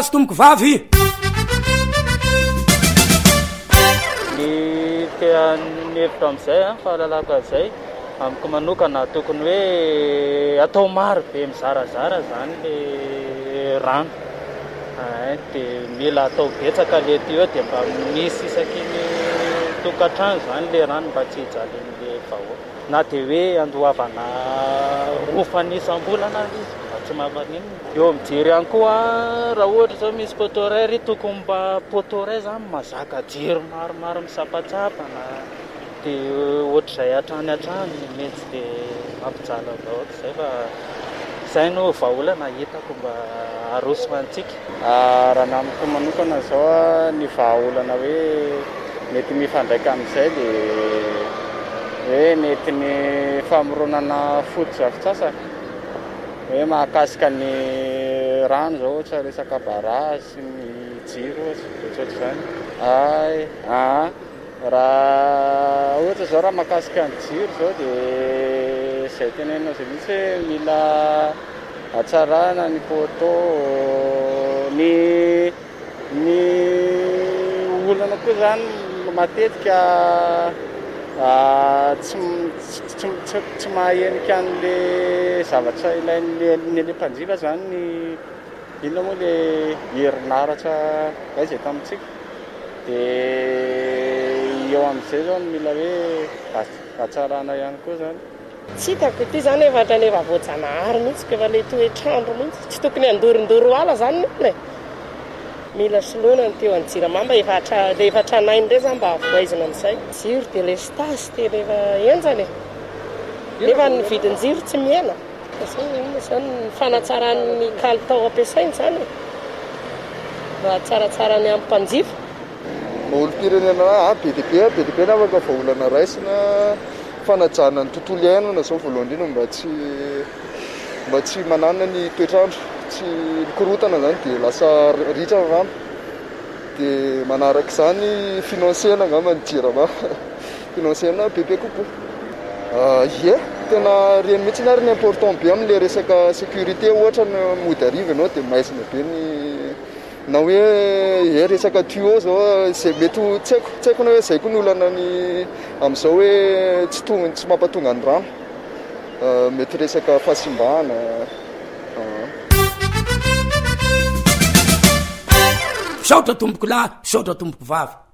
azy tomboko vavy ny teanevitra am'izay a fahalalako azay amiko manokana tokony hoe atao maro be mizarazara zany le rano dia mila atao betsaka le teo dia mba misy isaky ny tokantrano zany le rano mba tsy hijalin'le vahoaka na dia hoe andohavana rofan'isambolana izy mba tsy mampaninona eo mijery ihany koa raha ohatra zao misy potoray tokony mba potoray zany mazaka jiro maromaro misapatsapana dia ohatr'izay hatrany mety dia mampijala vahoaka izay fa izay no vahaolana hitako mba arosona antsika raha namiko manokana zao ny vahaolana hoe mety mifandraika amin'izay dia hoe mety ny famoronana foto-drafitrasaka hoe mahakasika ny rano zao ohatra resaka barasy ny jiro ohatr'izany raha ohatra zao raha mahakasika ny jiro zao dia izay tenenina zay mihitsy hoe mila hatsarana ny poto ny olana koa zany matetika tsy mahenika an'le zavatra ilain'le mpanjifa zany ny inona moa le herinaratra zay tamintsika dia eo amin'izay zao mila hoe hatsarana ihany koa zany tsy hitako ity zany evatra ny efa voajanahary mihitsy ko efa le toetrandro mihitsy tsy tokony andorindoro ala zany nne mila soloana ny teo anjiramamba le efa tranainy ndray zany mba havoaizina amin'izay jiro dia le stasy tena efa enjany nefa ny vidin-jiro tsy miena zany fanatsaran'ny kalitao ampiasainy zany mba tsaratsarany amin'ny mpanjifa maolo-pirenena be dia be na afaka vahaolana raisina fanajana ny tontolo iainana zao voalohany indrindra mba tsy manana ny toetrandro tsy mikorotana zany dia lasa ritra rano dia manaraka izany finansena angamba ny jirama finansena bebe kokoa ie tena reny mihitsy na ry ny important be amin'le resaka sécurité ohatra ny mody ariva ianao dia maizina be ny na hoe resaka tuyau zao izay mety tsy haiko na hoe izay koa ny olana ny amin'izao hoe tsy mampatonga ny rano mety resaka fahasimbana saotra tomboko lahy saotra tomboko vavy